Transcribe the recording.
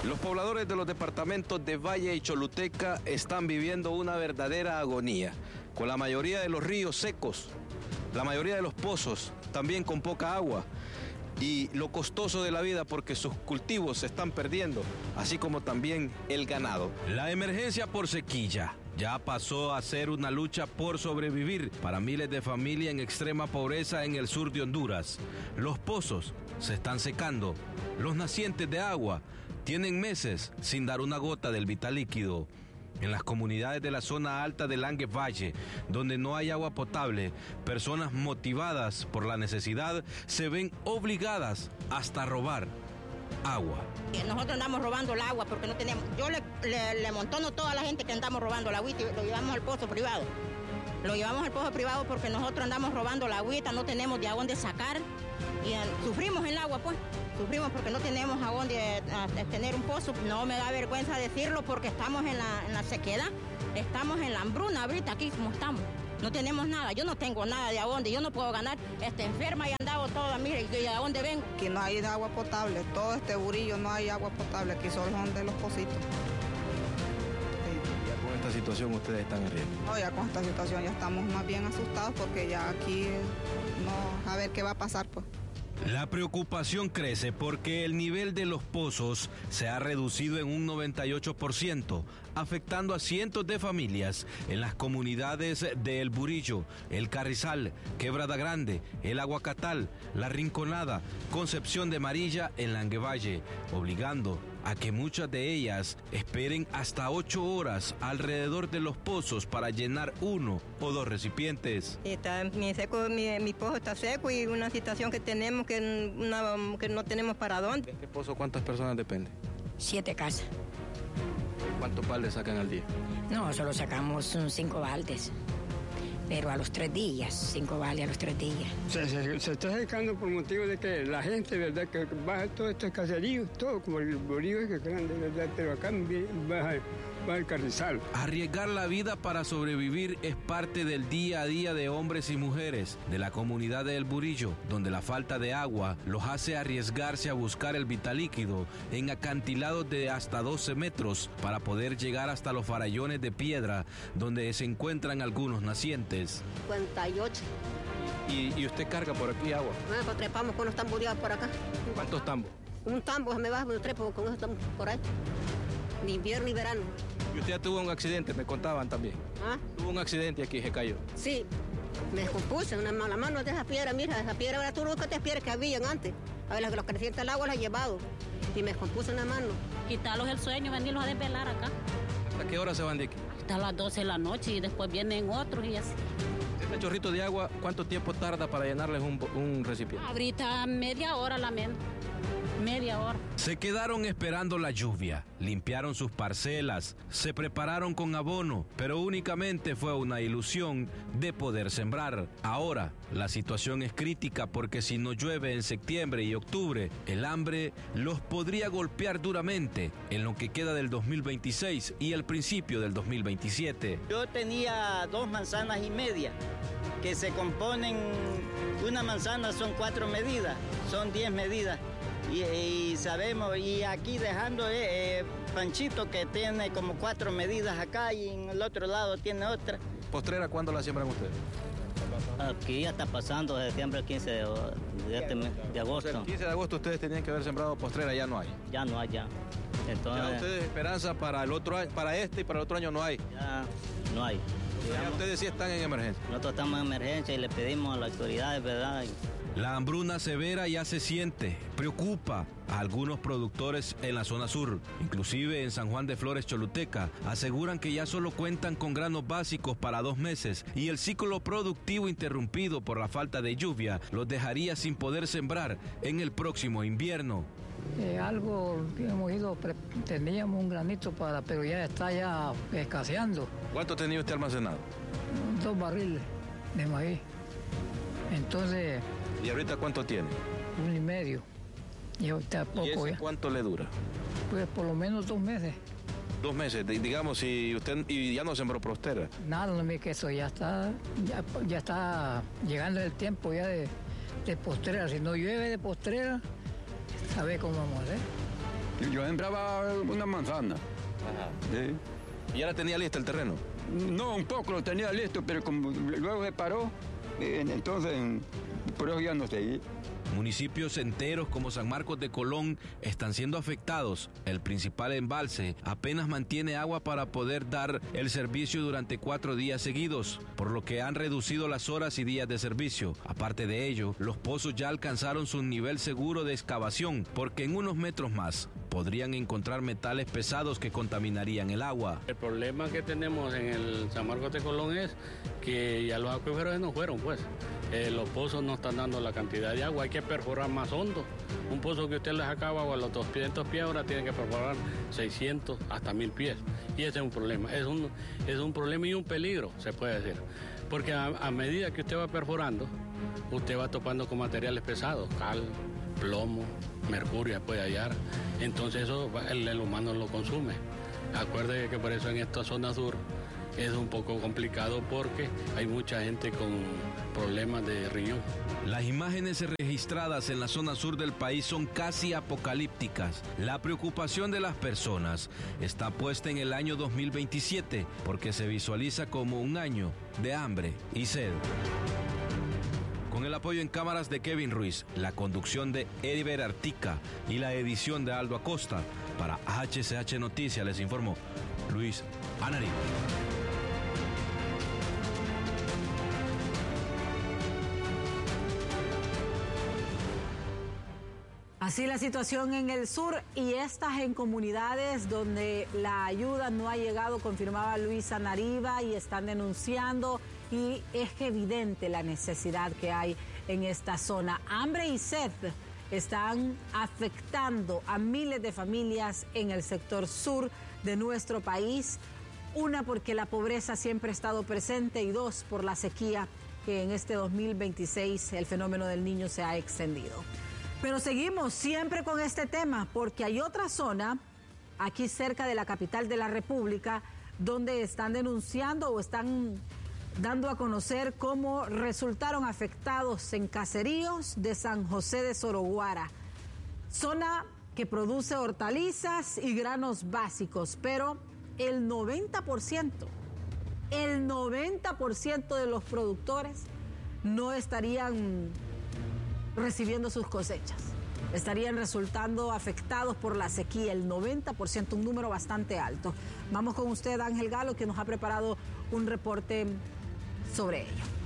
Los pobladores de los departamentos de Valle y Choluteca están viviendo una verdadera agonía, con la mayoría de los ríos secos, la mayoría de los pozos también con poca agua, y lo costoso de la vida porque sus cultivos se están perdiendo, así como también el ganado. La emergencia por sequía ya pasó a ser una lucha por sobrevivir para miles de familias en extrema pobreza en el sur de Honduras. Los pozos se están secando, los nacientes de agua tienen meses sin dar una gota del vital líquido. En las comunidades de la zona alta del Langue Valle, donde no hay agua potable, personas motivadas por la necesidad se ven obligadas hasta a robar agua. Nosotros andamos robando el agua porque no tenemos. Yo le montono a toda la gente que andamos robando el agüita y lo llevamos al pozo privado. Lo llevamos al pozo privado porque nosotros andamos robando la agüita, no tenemos de dónde sacar y sufrimos el agua, pues. Sufrimos porque no tenemos a dónde tener un pozo. No me da vergüenza decirlo porque estamos en la sequedad, estamos en la hambruna ahorita aquí como estamos. No tenemos nada, yo no tengo nada de a dónde, yo no puedo ganar, enferma y andado toda, mire, ¿y a dónde vengo? Aquí no hay agua potable, todo este Burillo no hay agua potable, aquí solo son de los pocitos. ¿Ya con esta situación ustedes están en riesgo? No, ya con esta situación ya estamos más bien asustados porque ya aquí no, a ver qué va a pasar pues. La preocupación crece porque el nivel de los pozos se ha reducido en un 98%, afectando a cientos de familias en las comunidades de El Burillo, El Carrizal, Quebrada Grande, El Aguacatal, La Rinconada, Concepción de Marilla en Langue Valle, obligando a que muchas de ellas esperen hasta 8 horas alrededor de los pozos para llenar 1 o 2 recipientes. Mi pozo está seco y una situación que tenemos que no tenemos para dónde. ¿De qué pozo cuántas personas dependen? 7 casas. ¿Cuántos baldes sacan al día? No, solo sacamos 5 baldes. Pero a los 3 días, 5 baldes a los 3 días. Se está secando por motivo de que la gente, ¿verdad? Que baja todos estos caseríos, todo como el Burillo es que es grande, ¿verdad? Pero acá va el Carrizal. Arriesgar la vida para sobrevivir es parte del día a día de hombres y mujeres de la comunidad de El Burillo, donde la falta de agua los hace arriesgarse a buscar el vital líquido en acantilados de hasta 12 metros para poder llegar hasta los farallones de piedra donde se encuentran algunos nacientes. 58. ¿Y usted carga por aquí agua? Bueno, pues trepamos con los tamboriados por acá. ¿Cuántos tambos? Un tambo, me bajo, me trepo con esos tambos por ahí. Ni invierno ni verano. Y usted ya tuvo un accidente, me contaban también. ¿Ah? Tuvo un accidente aquí, se cayó. Sí, me descompuse, la mano de esa piedra, mira, esa piedra, ahora tú buscas piedras que habían antes. A ver, los que resienten el agua las he llevado. Y me descompuse en la mano. Quitarlos el sueño, venirlos a desvelar acá. ¿Hasta qué hora se van de aquí? Hasta las 12 de la noche y después vienen otros y así. ¿Este chorrito de agua cuánto tiempo tarda para llenarles un recipiente? Ahorita media hora la menos. Media hora. Se quedaron esperando la lluvia, limpiaron sus parcelas, se prepararon con abono, pero únicamente fue una ilusión de poder sembrar. Ahora, la situación es crítica porque si no llueve en septiembre y octubre, el hambre los podría golpear duramente en lo que queda del 2026 y el principio del 2027. Yo tenía 2 manzanas y media que se componen, una manzana son 4 medidas, son 10 medidas. Y sabemos, y aquí dejando Panchito que tiene como 4 medidas acá y en el otro lado tiene otra. ¿Postrera cuándo la siembran ustedes? Aquí ya está pasando desde septiembre el 15 de agosto. El 15 de agosto ustedes tenían que haber sembrado postrera, ya no hay. Ya no hay, ya. Entonces, ya ustedes esperanza para el otro año, para este y para el otro año no hay. Ya no hay. Ya ustedes sí están en emergencia. Nosotros estamos en emergencia y le pedimos a las autoridades, ¿verdad? La hambruna severa ya se siente, preocupa a algunos productores en la zona sur, inclusive en San Juan de Flores, Choluteca. Aseguran que ya solo cuentan con granos básicos para 2 meses y el ciclo productivo interrumpido por la falta de lluvia los dejaría sin poder sembrar en el próximo invierno. Algo que hemos ido, teníamos un granito pero ya está escaseando. ¿Cuánto tenía usted almacenado? 2 barriles de maíz. Entonces... ¿Y ahorita cuánto tiene? 1,5. Y ahorita poco. ¿Y ese ya. cuánto le dura? Pues por lo menos 2 meses. 2 meses, digamos, si usted y ya no sembró postera. Nada, no me que eso ya está llegando el tiempo ya de postrera. Si no llueve de postrera, ¿sabe cómo vamos a hacer? Yo sembraba una manzana. Ajá. Sí. ¿Y ya la tenía lista el terreno? No, un poco lo tenía listo, pero como luego se paró, entonces por eso ya no seguí. Municipios enteros como San Marcos de Colón están siendo afectados. El principal embalse apenas mantiene agua para poder dar el servicio durante 4 días seguidos, por lo que han reducido las horas y días de servicio. Aparte de ello, los pozos ya alcanzaron su nivel seguro de excavación, porque en unos metros más podrían encontrar metales pesados que contaminarían el agua. El problema que tenemos en el San Marcos de Colón es que ya los acuíferos no fueron, pues. Los pozos no están dando la cantidad de agua, hay que perforar más hondo. Un pozo que usted le sacaba agua a los 200 pies, ahora tiene que perforar 600 hasta 1000 pies. Y ese es un problema, es un problema y un peligro, se puede decir. Porque a medida que usted va perforando, usted va topando con materiales pesados, cal, plomo, mercurio, puede hallar. Entonces eso el humano lo consume. Acuérdese que por eso en esta zona sur es un poco complicado porque hay mucha gente con problemas de riñón. Las imágenes registradas en la zona sur del país son casi apocalípticas. La preocupación de las personas está puesta en el año 2027 porque se visualiza como un año de hambre y sed. Con el apoyo en cámaras de Kevin Ruiz, la conducción de Ediver Artica y la edición de Aldo Acosta, para HCH Noticias les informó Luis Anariba. Así la situación en el sur y estas en comunidades donde la ayuda no ha llegado, confirmaba Luis Anariba, y están denunciando, y es evidente la necesidad que hay en esta zona. Hambre y sed están afectando a miles de familias en el sector sur de nuestro país. Una, porque la pobreza siempre ha estado presente, y dos, por la sequía que en este 2026 el fenómeno del Niño se ha extendido. Pero seguimos siempre con este tema porque hay otra zona aquí cerca de la capital de la República donde están denunciando o están dando a conocer cómo resultaron afectados en caseríos de San José de Soroguara, zona que produce hortalizas y granos básicos, pero el 90% de los productores no estarían recibiendo sus cosechas. Estarían resultando afectados por la sequía, el 90%, un número bastante alto. Vamos con usted, Ángel Galo, que nos ha preparado un reporte sobre ello.